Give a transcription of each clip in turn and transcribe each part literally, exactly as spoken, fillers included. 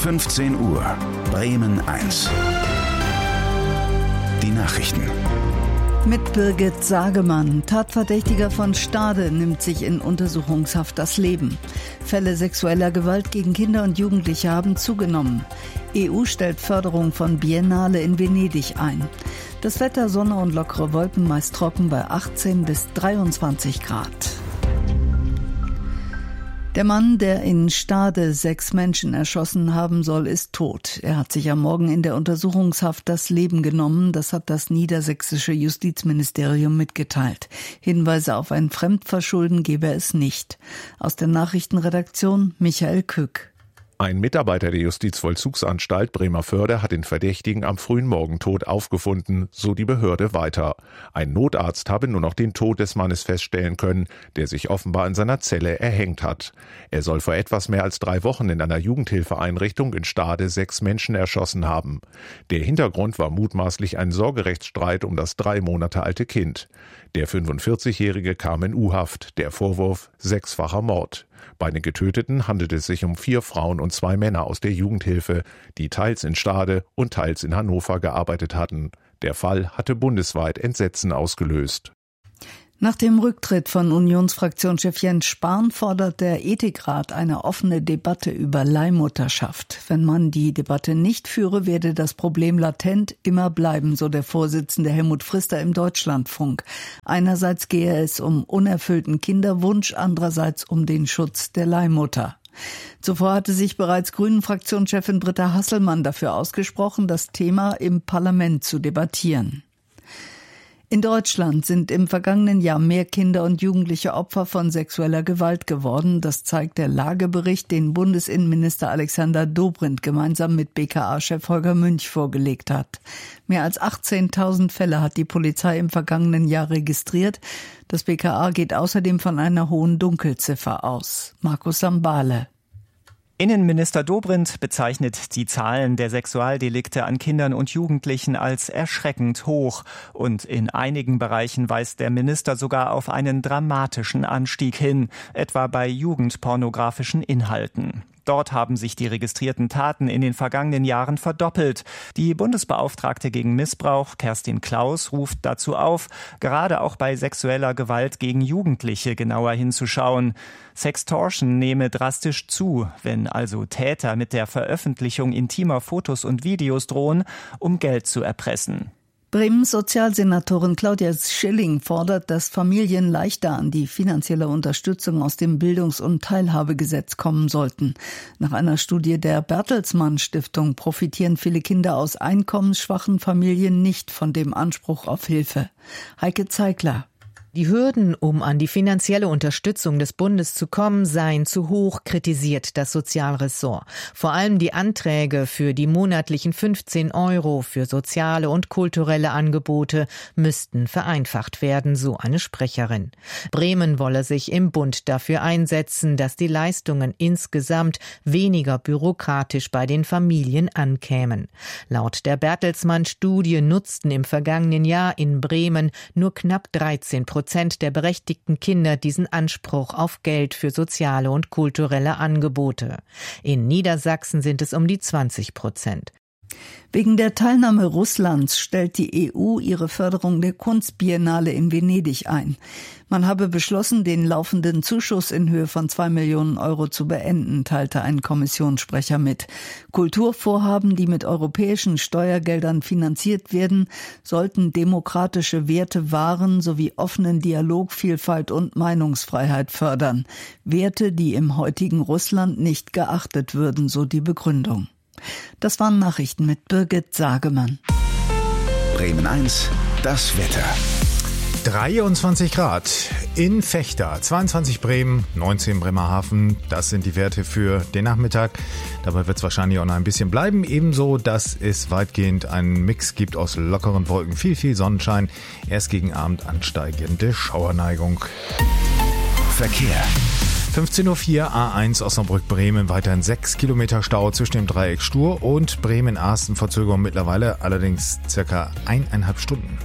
fünfzehn Uhr, Bremen eins. Die Nachrichten. Mit Birgit Sagemann. Tatverdächtiger von Stade nimmt sich in Untersuchungshaft das Leben. Fälle sexueller Gewalt gegen Kinder und Jugendliche haben zugenommen. E U stellt Förderung von Biennale in Venedig ein. Das Wetter: Sonne und lockere Wolken, meist trocken bei achtzehn bis dreiundzwanzig Grad. Der Mann, der in Stade sechs Menschen erschossen haben soll, ist tot. Er hat sich am Morgen in der Untersuchungshaft das Leben genommen. Das hat das niedersächsische Justizministerium mitgeteilt. Hinweise auf ein Fremdverschulden gebe es nicht. Aus der Nachrichtenredaktion Michael Kück. Ein Mitarbeiter der Justizvollzugsanstalt Bremervörde hat den Verdächtigen am frühen Morgen tot aufgefunden, so die Behörde weiter. Ein Notarzt habe nur noch den Tod des Mannes feststellen können, der sich offenbar in seiner Zelle erhängt hat. Er soll vor etwas mehr als drei Wochen in einer Jugendhilfeeinrichtung in Stade sechs Menschen erschossen haben. Der Hintergrund war mutmaßlich ein Sorgerechtsstreit um das drei Monate alte Kind. Der fünfundvierzigjährige kam in U-Haft, der Vorwurf sechsfacher Mord. Bei den Getöteten handelt es sich um vier Frauen und zwei Männer aus der Jugendhilfe, die teils in Stade und teils in Hannover gearbeitet hatten. Der Fall hatte bundesweit Entsetzen ausgelöst. Nach dem Rücktritt von Unionsfraktionschef Jens Spahn fordert der Ethikrat eine offene Debatte über Leihmutterschaft. Wenn man die Debatte nicht führe, werde das Problem latent immer bleiben, so der Vorsitzende Helmut Frister im Deutschlandfunk. Einerseits gehe es um unerfüllten Kinderwunsch, andererseits um den Schutz der Leihmutter. Zuvor hatte sich bereits Grünen-Fraktionschefin Britta Hasselmann dafür ausgesprochen, das Thema im Parlament zu debattieren. In Deutschland sind im vergangenen Jahr mehr Kinder und Jugendliche Opfer von sexueller Gewalt geworden. Das zeigt der Lagebericht, den Bundesinnenminister Alexander Dobrindt gemeinsam mit B K A-Chef Holger Münch vorgelegt hat. Mehr als achtzehntausend Fälle hat die Polizei im vergangenen Jahr registriert. Das B K A geht außerdem von einer hohen Dunkelziffer aus. Markus Sambale. Innenminister Dobrindt bezeichnet die Zahlen der Sexualdelikte an Kindern und Jugendlichen als erschreckend hoch. Und in einigen Bereichen weist der Minister sogar auf einen dramatischen Anstieg hin, etwa bei jugendpornografischen Inhalten. Dort haben sich die registrierten Taten in den vergangenen Jahren verdoppelt. Die Bundesbeauftragte gegen Missbrauch, Kerstin Klaus, ruft dazu auf, gerade auch bei sexueller Gewalt gegen Jugendliche genauer hinzuschauen. Sextortion nehme drastisch zu, wenn also Täter mit der Veröffentlichung intimer Fotos und Videos drohen, um Geld zu erpressen. Bremens Sozialsenatorin Claudia Schilling fordert, dass Familien leichter an die finanzielle Unterstützung aus dem Bildungs- und Teilhabegesetz kommen sollten. Nach einer Studie der Bertelsmann Stiftung profitieren viele Kinder aus einkommensschwachen Familien nicht von dem Anspruch auf Hilfe. Heike Zeigler. Die Hürden, um an die finanzielle Unterstützung des Bundes zu kommen, seien zu hoch, kritisiert das Sozialressort. Vor allem die Anträge für die monatlichen fünfzehn Euro für soziale und kulturelle Angebote müssten vereinfacht werden, so eine Sprecherin. Bremen wolle sich im Bund dafür einsetzen, dass die Leistungen insgesamt weniger bürokratisch bei den Familien ankämen. Laut der Bertelsmann-Studie nutzten im vergangenen Jahr in Bremen nur knapp dreizehn Prozent der berechtigten Kinder diesen Anspruch auf Geld für soziale und kulturelle Angebote. In Niedersachsen sind es um die zwanzig Prozent. Wegen der Teilnahme Russlands stellt die E U ihre Förderung der Kunstbiennale in Venedig ein. Man habe beschlossen, den laufenden Zuschuss in Höhe von zwei Millionen Euro zu beenden, teilte ein Kommissionssprecher mit. Kulturvorhaben, die mit europäischen Steuergeldern finanziert werden, sollten demokratische Werte wahren sowie offenen Dialog, Vielfalt und Meinungsfreiheit fördern. Werte, die im heutigen Russland nicht geachtet würden, so die Begründung. Das waren Nachrichten mit Birgit Sagemann. Bremen eins, das Wetter. dreiundzwanzig Grad in Vechta, zweiundzwanzig Bremen, neunzehn Bremerhaven. Das sind die Werte für den Nachmittag. Dabei wird es wahrscheinlich auch noch ein bisschen bleiben. Ebenso, dass es weitgehend einen Mix gibt aus lockeren Wolken, viel, viel Sonnenschein. Erst gegen Abend ansteigende Schauerneigung. Verkehr. fünfzehn Uhr vier, A eins Osnabrück-Bremen, weiterhin sechs Kilometer Stau zwischen dem Dreieck Stur und Bremen-Arsten, Verzögerung mittlerweile allerdings circa eineinhalb Stunden.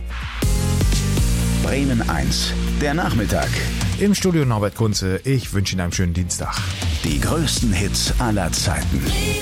Bremen eins, der Nachmittag. Im Studio Norbert Kunze, ich wünsche Ihnen einen schönen Dienstag. Die größten Hits aller Zeiten.